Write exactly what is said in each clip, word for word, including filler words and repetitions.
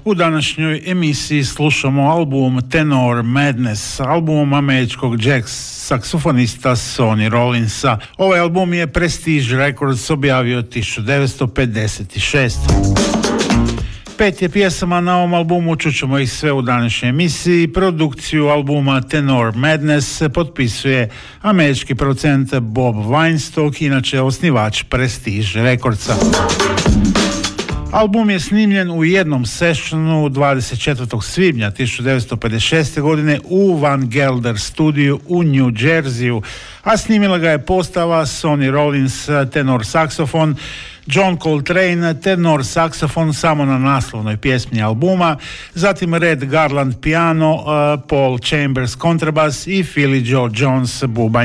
U današnjoj emisiji slušamo album Tenor Madness, album američkog jazz saksofonista Sonny Rollinsa. Ovaj album je Prestige Records objavio tisuću devetsto pedeset šeste. Pet je pjesama na ovom albumu, čućemo ih sve u današnjoj emisiji. Produkciju albuma Tenor Madness potpisuje američki producent Bob Weinstock, inače osnivač Prestige Recordsa. Album je snimljen u jednom sessionu dvadeset četvrtog svibnja tisuću devetsto pedeset šeste. godine u Van Gelder studiju u New Jerseyu, a snimila ga je postava Sonny Rollins tenor saksofon, John Coltrane tenor saksofon samo na naslovnoj pjesmi albuma, zatim Red Garland piano, uh, Paul Chambers kontrabas i Philly Joe Jones bubanj.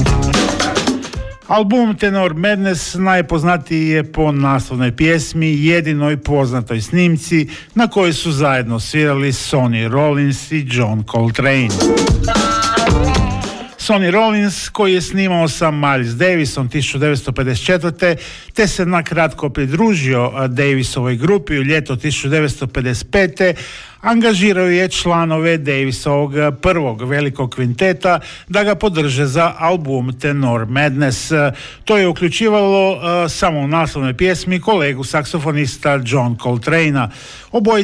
Album Tenor Madness najpoznatiji je po naslovnoj pjesmi, jedinoj poznatoj snimci na kojoj su zajedno svirali Sonny Rollins i John Coltrane. Sonny Rollins, koji je snimao sa Miles Davisom tisuću devetsto pedeset četvrte. te se nakratko pridružio Davisovoj grupi u ljeto tisuću devetsto pedeset pete. Angažirao je članove Davisovog prvog velikog kvinteta da ga podrže za album Tenor Madness. To je uključivalo uh, samo u naslovnoj pjesmi kolegu saksofonista John Coltrane. Obojica